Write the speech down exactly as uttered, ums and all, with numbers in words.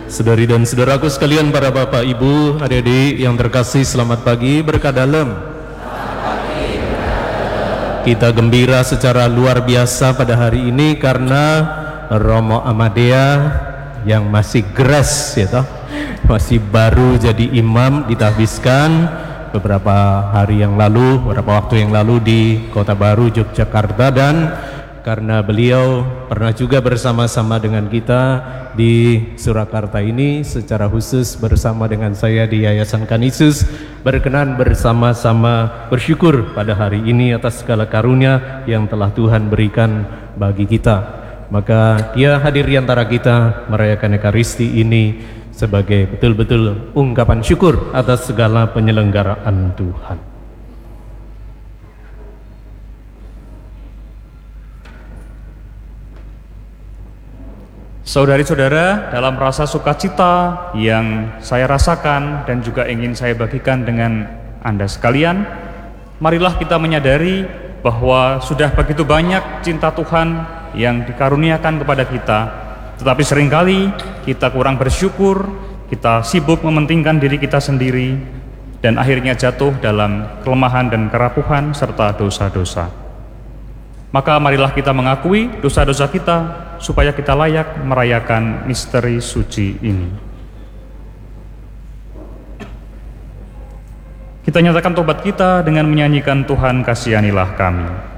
Saudari dan saudaraku sekalian, para bapak, ibu, adik-adik yang terkasih, selamat pagi, berkah dalam. Kita gembira secara luar biasa pada hari ini karena Romo Amadea yang masih gres, ya toh, masih baru jadi imam ditahbiskan beberapa hari yang lalu, beberapa waktu yang lalu di Kota Baru, Yogyakarta, dan karena beliau pernah juga bersama-sama dengan kita di Surakarta ini, secara khusus bersama dengan saya di Yayasan Kanisius, berkenan bersama-sama bersyukur pada hari ini atas segala karunia yang telah Tuhan berikan bagi kita. Maka dia hadir di antara kita merayakan Ekaristi ini sebagai betul-betul ungkapan syukur atas segala penyelenggaraan Tuhan. Saudari-saudara, dalam rasa sukacita yang saya rasakan dan juga ingin saya bagikan dengan Anda sekalian, marilah kita menyadari bahwa sudah begitu banyak cinta Tuhan yang dikaruniakan kepada kita, tetapi seringkali kita kurang bersyukur, kita sibuk mementingkan diri kita sendiri, dan akhirnya jatuh dalam kelemahan dan kerapuhan serta dosa-dosa. Maka marilah kita mengakui dosa-dosa kita supaya kita layak merayakan misteri suci ini. Kita nyatakan tobat kita dengan menyanyikan Tuhan kasihanilah kami.